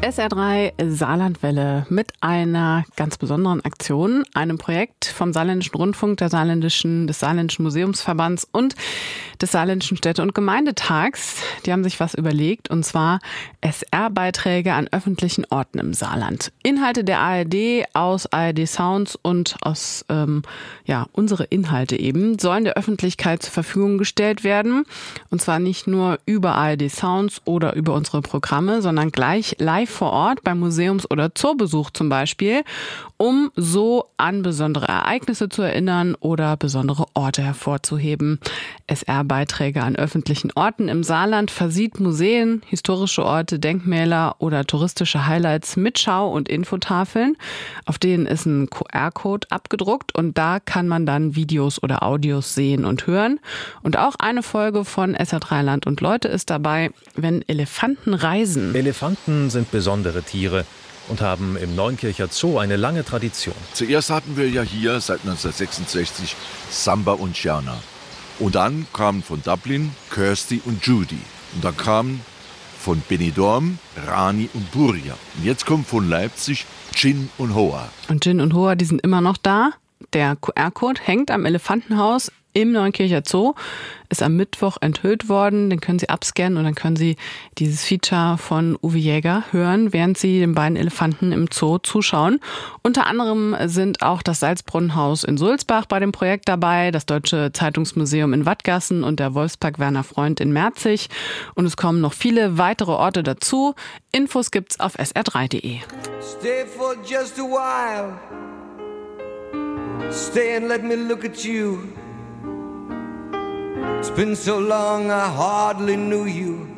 SR3 Saarlandwelle mit einer ganz besonderen Aktion, einem Projekt vom Saarländischen Rundfunk, des Saarländischen Museumsverbands und des Saarländischen Städte- und Gemeindetags. Die haben sich was überlegt, und zwar SR-Beiträge an öffentlichen Orten im Saarland. Inhalte der ARD aus ARD Sounds und aus unsere Inhalte eben sollen der Öffentlichkeit zur Verfügung gestellt werden. Und zwar nicht nur über ARD Sounds oder über unsere Programme, sondern gleich live vor Ort beim Museums- oder Zoobesuch zum Beispiel, um so an besondere Ereignisse zu erinnern oder besondere Orte hervorzuheben. SR-Beiträge an öffentlichen Orten im Saarland versieht Museen, historische Orte, Denkmäler oder touristische Highlights mit Schau- und Infotafeln. Auf denen ist ein QR-Code abgedruckt und da kann man dann Videos oder Audios sehen und hören. Und auch eine Folge von SR3 Land und Leute ist dabei, wenn Elefanten reisen. Elefanten sind besondere Tiere und haben im Neunkircher Zoo eine lange Tradition. Zuerst hatten wir ja hier seit 1966 Samba und Ciana. Und dann kamen von Dublin Kirsty und Judy. Und dann kamen von Benidorm Rani und Burja. Und jetzt kommt von Leipzig Jin und Hoa. Und Jin und Hoa, die sind immer noch da. Der QR-Code hängt am Elefantenhaus im Neunkircher Zoo, ist am Mittwoch enthüllt worden. Den können Sie abscannen und dann können Sie dieses Feature von Uwe Jäger hören, während Sie den beiden Elefanten im Zoo zuschauen. Unter anderem sind auch das Salzbrunnenhaus in Sulzbach bei dem Projekt dabei, das Deutsche Zeitungsmuseum in Wattgassen und der Wolfspark Werner Freund in Merzig. Und es kommen noch viele weitere Orte dazu. Infos gibt's auf sr3.de. Stay for just a while. Stay and let me look at you. It's been so long I hardly knew you.